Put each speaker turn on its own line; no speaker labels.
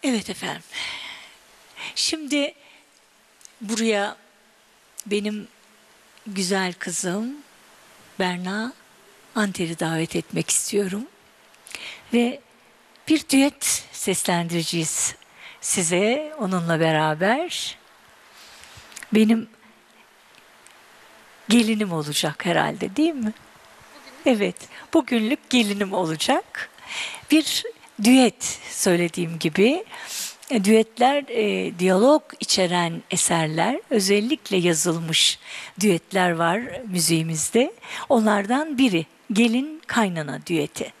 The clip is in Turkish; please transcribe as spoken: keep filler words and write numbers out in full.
Evet efendim. Şimdi buraya benim güzel kızım Berna Anter'i davet etmek istiyorum. Ve bir düet seslendireceğiz size onunla beraber. Benim gelinim olacak herhalde, değil mi? Evet, bugünlük gelinim olacak. Bir düet söylediğim gibi. E, Düetler e, diyalog içeren eserler, özellikle yazılmış düetler var müziğimizde. Onlardan biri gelin kaynana düeti.